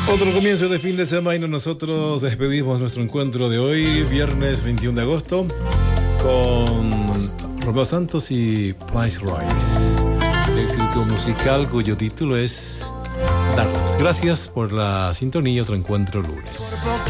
Otro comienzo de fin de semana. Nosotros despedimos nuestro encuentro de hoy, viernes 21 de agosto, con Romeo Santos y Price Royce. Éxito musical cuyo título es Darlas. Gracias por la sintonía. Otro encuentro lunes.